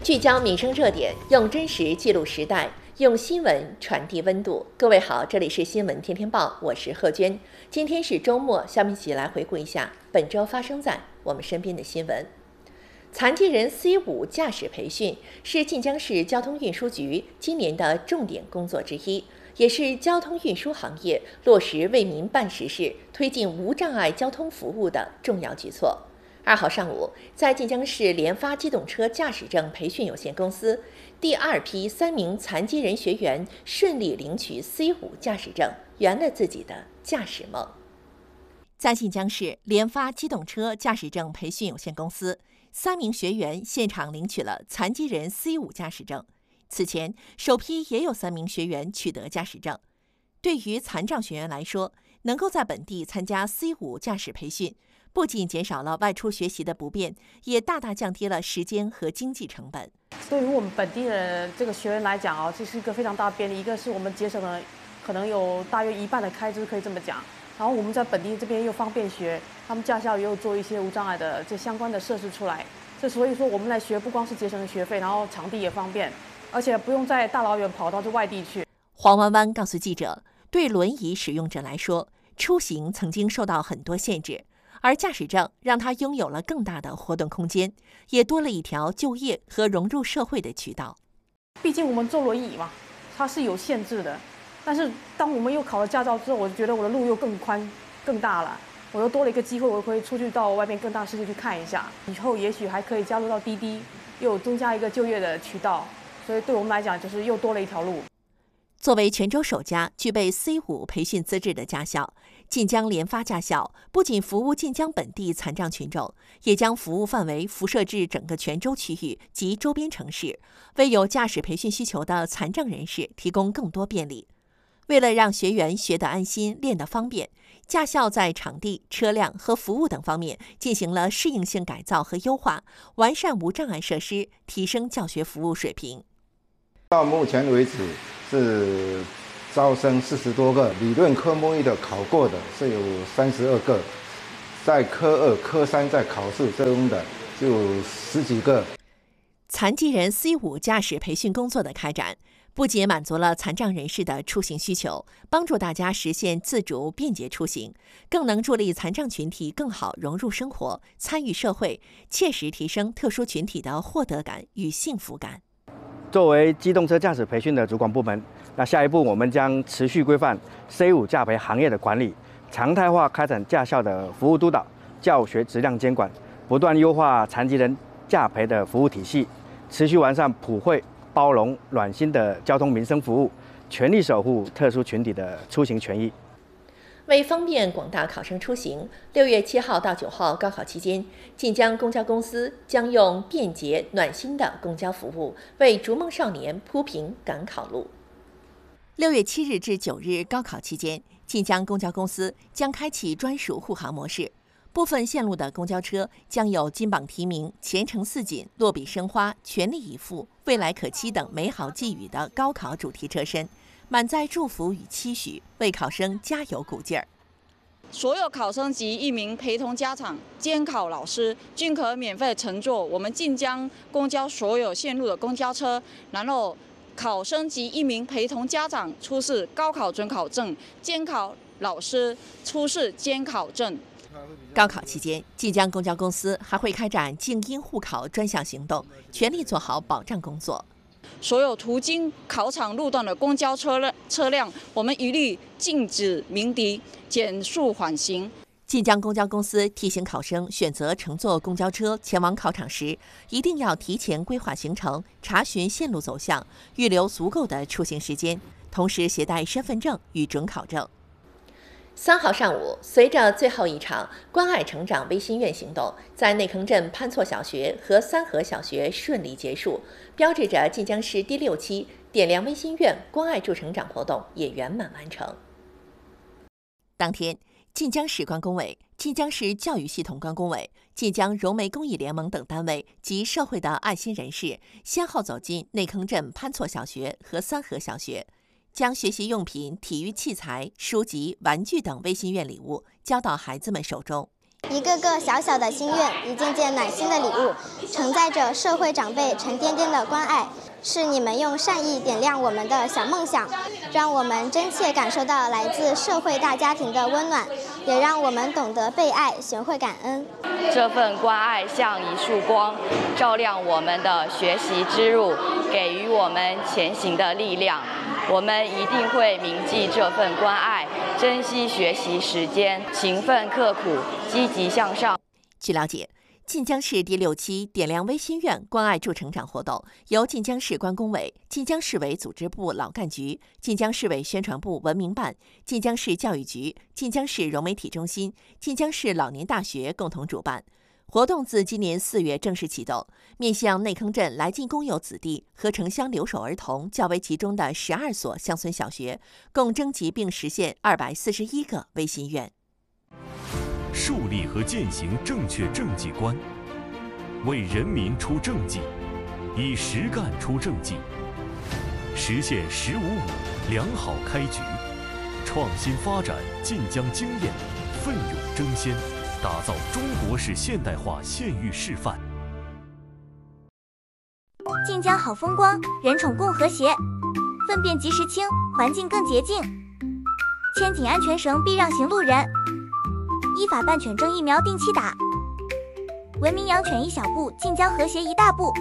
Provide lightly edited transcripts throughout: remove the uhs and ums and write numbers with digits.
聚焦民生热点，用真实记录时代，用新闻传递温度。各位好，这里是新闻天天报，我是贺娟。今天是周末，下面一起来回顾一下本周发生在我们身边的新闻。残疾人 C5 驾驶培训是晋江市交通运输局今年的重点工作之一，也是交通运输行业落实为民办实事、推进无障碍交通服务的重要举措。2号上午，在晋江市联发机动车驾驶证培训有限公司，第2批3名残疾人学员顺利领取 C5 驾驶证，圆了自己的驾驶梦。在晋江市联发机动车驾驶证培训有限公司，3名学员现场领取了残疾人 C5 驾驶证。此前，首批也有3名学员取得驾驶证。对于残障学员来说，能够在本地参加 C5 驾驶培训，不仅减少了外出学习的不便，也大大降低了时间和经济成本。 对于我们本地的这个学员来讲这是一个非常大的便利。一个是我们节省了可能有大约1半的开支，可以这么讲。然后我们在本地这边又方便学，他们驾校也有做一些无障碍的这相关的设施出来。所以说我们来学不光是节省了学费，然后场地也方便，而且不用再大老远跑到这外地去。 黄弯弯告诉记者，对轮椅使用者来说，出行曾经受到很多限制。而驾驶证让他拥有了更大的活动空间，也多了一条就业和融入社会的渠道。 毕竟我们坐轮椅嘛，它是有限制的。但是当我们又考了驾照之后，我觉得我的路又更宽、更大了。我又多了一个机会，我可以出去到外面更大世界去看一下。以后也许还可以加入到滴滴，又增加一个就业的渠道。所以对我们来讲，就是又多了一条路。 作为全州首家具备 C5 培训资质的驾校，晋江联发驾校不仅服务晋江本地残障群众，也将服务范围辐射至整个全州区域及周边城市，为有驾驶培训需求的残障人士提供更多便利。为了让学员学得安心、练得方便，驾校在场地、车辆和服务等方面进行了适应性改造和优化，完善无障碍设施，提升教学服务水平。 到目前为止是招生40多个，理论科目1的考过的是有32个，在科2、科3在考试中的就10几个。 残疾人 C5 驾驶培训工作的开展，不仅满足了残障人士的出行需求，帮助大家实现自主便捷出行，更能助力残障群体更好融入生活、参与社会，切实提升特殊群体的获得感与幸福感。 作为机动车驾驶培训的主管部门，那下一步我们将持续规范 C5 驾培行业的管理，常态化开展驾校的服务督导、教学质量监管，不断优化残疾人驾培的服务体系，持续完善普惠、包容、暖心的交通民生服务，全力守护特殊群体的出行权益。 为方便广大考生出行，6月7号到9号高考期间，晋江公交公司将用便捷暖心的公交服务，为逐梦少年铺平赶考路。6月7日至9日高考期间，晋江公交公司将开启专属护航模式，部分线路的公交车将有金榜题名、前程似锦、落笔生花、全力以赴、未来可期等美好寄语的高考主题车身，满载祝福与期许，为考生加油鼓劲儿。 所有考生及1名陪同家长、监考老师均可免费乘坐我们晋江公交所有线路的公交车，然后考生及1名陪同家长出示高考准考证，监考老师出示监考证。 高考期间，晋江公交公司还会开展静音护考专项行动，全力做好保障工作。 所有途经考场路段的公交车辆，我们一律禁止鸣笛，减速缓行。 晋江公交公司提醒考生选择乘坐公交车前往考场时，一定要提前规划行程，查询线路走向，预留足够的出行时间，同时携带身份证与准考证。3号上午，随着最后一场关爱成长微心愿行动在内坑镇潘厝小学和三河小学顺利结束，标志着晋江市第6期点亮微心愿关爱助成长活动也圆满完成。当天，晋江市关工委、晋江市教育系统关工委、晋江融媒公益联盟等单位及社会的爱心人士先后走进内坑镇潘厝小学和三河小学，将学习用品、体育器材、书籍、玩具等微心愿礼物交到孩子们手中。 一个个小小的心愿，一件件暖心的礼物，承载着社会长辈沉甸甸的关爱。是你们用善意点亮我们的小梦想，让我们真切感受到来自社会大家庭的温暖，也让我们懂得被爱，学会感恩。 这份关爱像一束光，照亮我们的学习之路，给予我们前行的力量。我们一定会铭记这份关爱，珍惜学习时间，勤奋刻苦，积极向上。 据了解，晋江市第6期点亮微心愿关爱助成长活动由晋江市关工委、晋江市委组织部老干局、晋江市委宣传部文明办、晋江市教育局、晋江市融媒体中心、晋江市老年大学共同主办。活动自今年4月正式启动，面向内坑镇来晋公有子弟和城乡留守儿童较为集中的12所乡村小学，共征集并实现241个微心愿。 树立和践行正确政绩观，为人民出政绩，以实干出政绩，实现“1055”良好开局，创新发展晋江经验，奋勇争先，打造中国式现代化县域示范。 晋江好风光，人宠共和谐，粪便及时清，环境更洁净。牵紧安全绳，避让行路人。依法办犬证疫苗定期打。文明养犬一小步，晋江和谐一大步。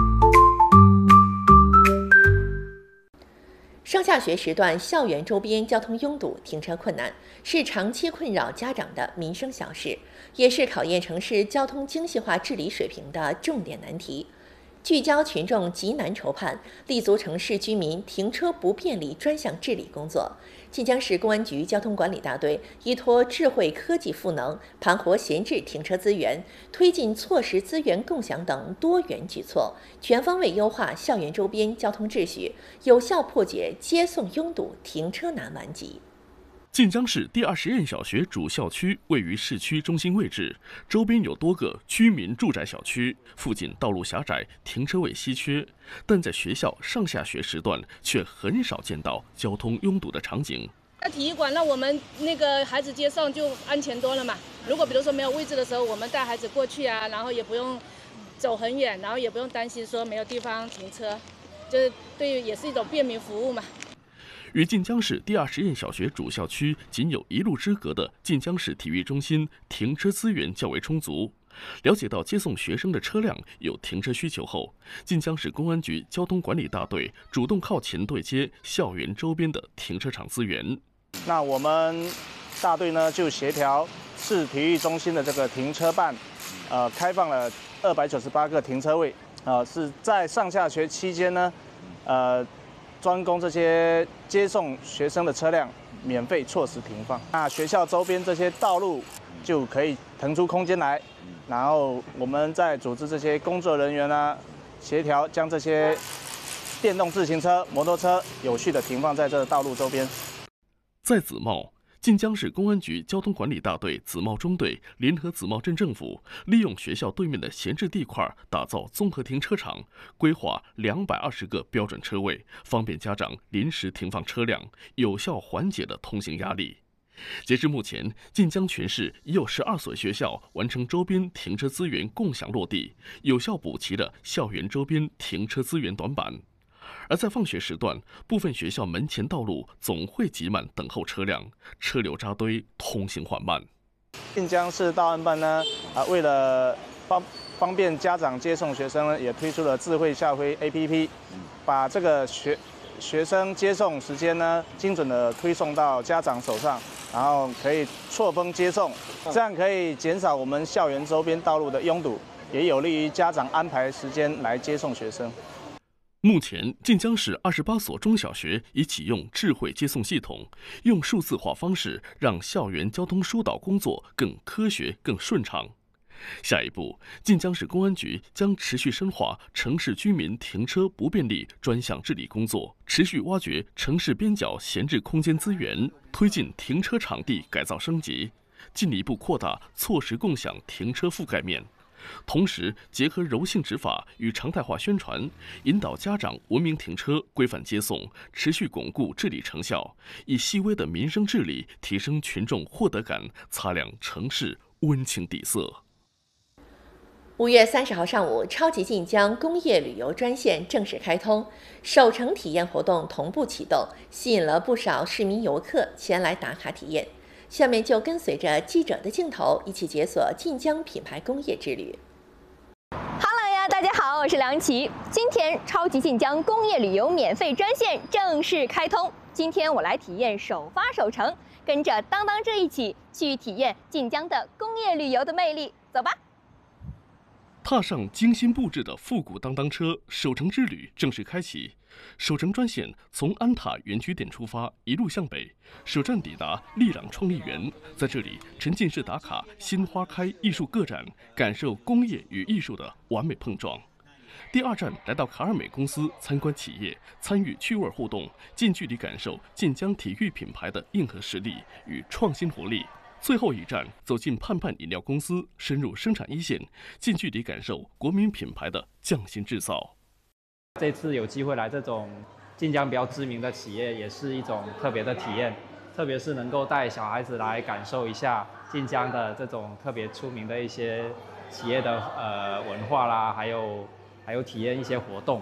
上下学时段校园周边交通拥堵、停车困难，是长期困扰家长的民生小事，也是考验城市交通精细化治理水平的重点难题。聚焦群众急难愁盼，立足城市居民停车不便利专项治理工作。晋江市公安局交通管理大队依托智慧科技赋能，盘活闲置停车资源，推进错时资源共享等多元举措，全方位优化校园周边交通秩序，有效破解接送拥堵、停车难顽疾。 晋江市第20任小学主校区位于市区中心位置，周边有多个居民住宅小区，附近道路狭窄，停车位稀缺，但在学校上下学时段却很少见到交通拥堵的场景。 在体育馆，那我们那个孩子接送就安全多了嘛。如果比如说没有位置的时候，我们带孩子过去啊，然后也不用走很远，然后也不用担心说没有地方停车，就是对，也是一种便民服务嘛。 与晋江市第20任小学主校区仅有1路之隔的晋江市体育中心停车资源较为充足。了解到接送学生的车辆有停车需求后，晋江市公安局交通管理大队主动靠前对接校园周边的停车场资源。 那我们大队呢就协调市体育中心的这个停车办，开放了298个停车位，是在上下学期间呢，专供这些接送学生的车辆免费错时停放。那学校周边这些道路就可以腾出空间来，然后我们再组织这些工作人员呢，协调将这些电动自行车、摩托车有序的停放在这个道路周边。 在紫茂，晋江市公安局交通管理大队紫茂中队联合紫茂镇政府，利用学校对面的闲置地块，打造综合停车场，规划220个标准车位，方便家长临时停放车辆，有效缓解了通行压力。截至目前，晋江全市已有12所学校完成周边停车资源共享落地，有效补齐了校园周边停车资源短板。而在放学时段，部分学校门前道路总会挤满等候车辆，车流扎堆，通行缓慢。 晋江市道安办呢，为了方便家长接送学生呢，也推出了智慧校徽 APP， 把这个学生接送时间呢，精准的推送到家长手上，然后可以错峰接送，这样可以减少我们校园周边道路的拥堵，也有利于家长安排时间来接送学生。 目前，晋江市28所中小学已启用智慧接送系统，用数字化方式让校园交通疏导工作更科学、更顺畅。下一步，晋江市公安局将持续深化城市居民停车不便利专项治理工作，持续挖掘城市边角闲置空间资源，推进停车场地改造升级，进一步扩大错时共享停车覆盖面。同时，结合柔性执法与常态化宣传，引导家长文明停车、规范接送，持续巩固治理成效，以细微的民生治理提升群众获得感，擦亮城市温情底色。 5月30号上午，超级晋江工业旅游专线正式开通，首程体验活动同步启动，吸引了不少市民游客前来打卡体验。下面就跟随着记者的镜头，一起解锁晋江品牌工业之旅。 Hello 呀，大家好，我是梁琪。今天超级晋江工业旅游免费专线正式开通，今天我来体验首发首程，跟着当当车一起去体验晋江的工业旅游的魅力，走吧。 踏上精心布置的复古当当车，首程之旅正式开启。首程专线从安塔园区点出发，一路向北，首站抵达利朗创意园，在这里沉浸式打卡新花开艺术个展，感受工业与艺术的完美碰撞。第2站来到卡尔美公司参观企业，参与趣味互动，近距离感受晋江体育品牌的硬核实力与创新活力。最后一站走进盼盼饮料公司，深入生产一线，近距离感受国民品牌的匠心制造。 这次有机会来这种晋江比较知名的企业，也是一种特别的体验，特别是能够带小孩子来感受一下晋江的这种特别出名的一些企业的文化啦，还有体验一些活动。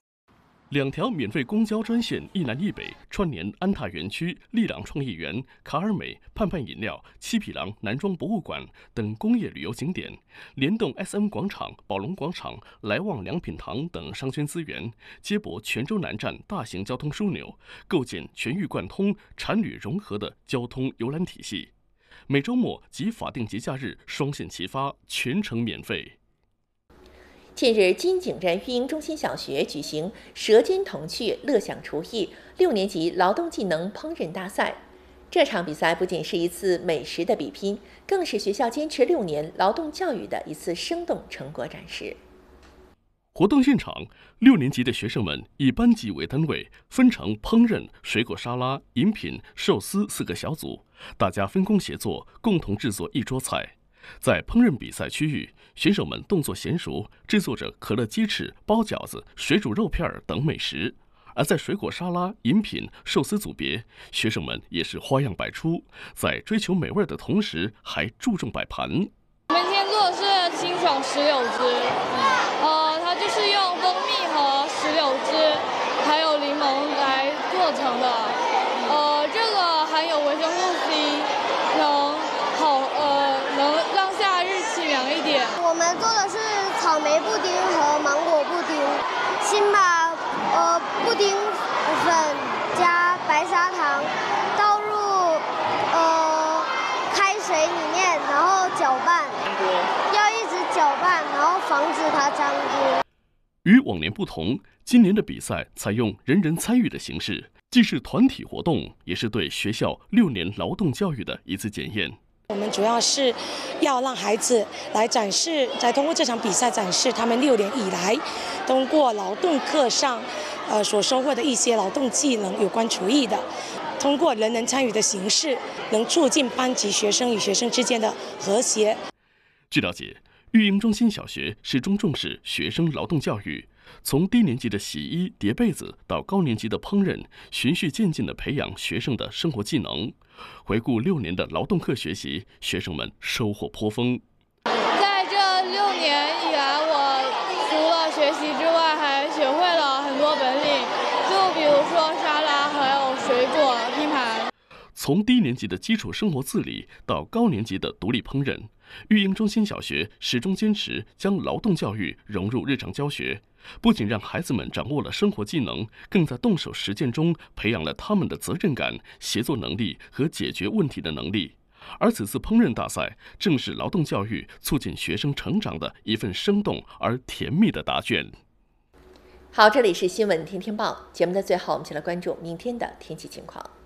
2条免费公交专线一南一北，串联安踏园区、利朗创意园、卡尔美、盼盼饮料、七匹狼男装博物馆等工业旅游景点，联动 SM 广场、宝龙广场、来旺良品堂等商圈资源，接驳泉州南站大型交通枢纽，构建全域贯通、产旅融合的交通游览体系。每周末及法定节假日双线齐发，全程免费。 近日，金井镇育婴中心小学举行“舌尖童趣，乐享厨艺”6年级劳动技能烹饪大赛。这场比赛不仅是一次美食的比拼，更是学校坚持6年劳动教育的一次生动成果展示。 活动现场，6年级的学生们以班级为单位，分成烹饪、水果沙拉、饮品、寿司4个小组，大家分工协作，共同制作一桌菜。在烹饪比赛区域，选手们动作娴熟，制作着可乐鸡翅、包饺子、水煮肉片等美食；而在水果沙拉、饮品、寿司组别，学生们也是花样百出，在追求美味的同时，还注重摆盘。 我们今天做的是清爽石榴汁，它就是用蜂蜜和石榴汁还有柠檬来做成的，这个含有维生素 C， 能让夏日清凉一点。 我们做的是草莓布丁和芒果布丁，先把布丁粉加白砂糖倒入开水里面，然后搅拌，要一直搅拌，然后防止它粘锅。 与往年不同，今年的比赛采用人人参与的形式，既是团体活动，也是对学校6年劳动教育的一次检验。 我们主要是要让孩子来展示，来通过这场比赛展示他们6年以来通过劳动课上所收获的一些劳动技能，有关厨艺的，通过人人参与的形式，能促进班级学生与学生之间的和谐。 据了解，育婴中心小学始终重视学生劳动教育，从低年级的洗衣叠被子到高年级的烹饪，循序渐进地培养学生的生活技能。回顾6年的劳动课学习，学生们收获颇丰。 在这6年以来，我除了学习之外，还学会了很多本领，就比如说沙拉还有水果拼盘。 从低年级的基础生活自理到高年级的独立烹饪，育婴中心小学始终坚持将劳动教育融入日常教学，不仅让孩子们掌握了生活技能，更在动手实践中培养了他们的责任感、协作能力和解决问题的能力。而此次烹饪大赛正是劳动教育促进学生成长的一份生动而甜蜜的答卷。 好，这里是新闻天天报节目的最后，我们先来关注明天的天气情况。